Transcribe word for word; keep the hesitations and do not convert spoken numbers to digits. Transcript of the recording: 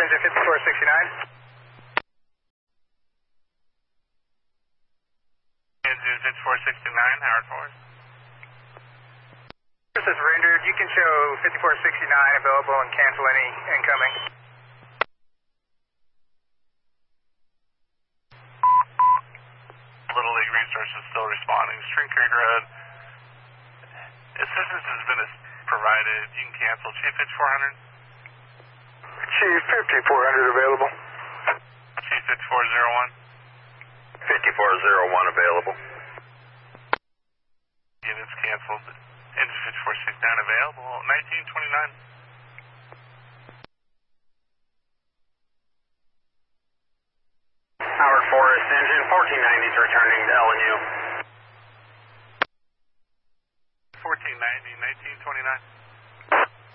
engine fifty-four sixty-nine. Engine fifty-four sixty-nine, Howard Ford. This is Ranger. You can show fifty-four sixty-nine available and cancel any incoming. Little League Resources still responding. String Creek Road. Assistance has been provided. You can cancel. Chief fifty-four hundred. Chief fifty-four hundred available. Chief fifty-four oh one. fifty-four oh one available. Units canceled. Engine fifty-four sixty-nine available. nineteen twenty-nine.